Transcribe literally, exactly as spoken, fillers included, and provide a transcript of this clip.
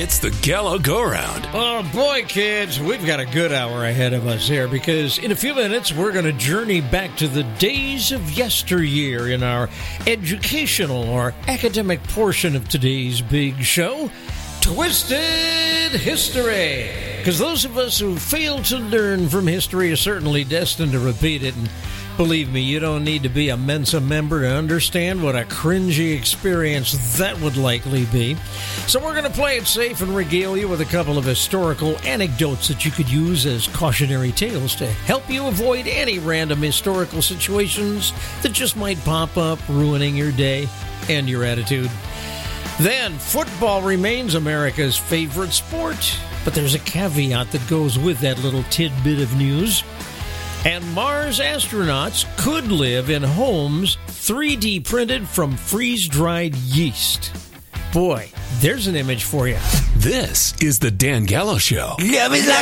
It's the Gallo Go-Round. Oh, boy, kids, we've got a good hour ahead of us here because in a few minutes we're going to journey back to the days of yesteryear in our educational or academic portion of today's big show, Twisted History. Because those of us who fail to learn from history are certainly destined to repeat it. And believe me, you don't need to be a Mensa member to understand what a cringy experience that would likely be. So we're going to play it safe and regale you with a couple of historical anecdotes that you could use as cautionary tales to help you avoid any random historical situations that just might pop up, ruining your day and your attitude. Then, football remains America's favorite sport, but there's a caveat that goes with that little tidbit of news. And Mars astronauts could live in homes three D printed from freeze-dried yeast. Boy, there's an image for you. This is the Dan Gallo Show.